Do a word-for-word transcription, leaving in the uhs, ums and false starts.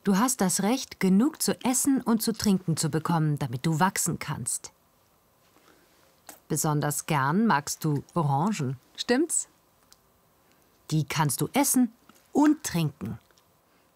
Du hast das Recht, genug zu essen und zu trinken zu bekommen, damit du wachsen kannst. Besonders gern magst du Orangen, stimmt's? Die kannst du essen und trinken.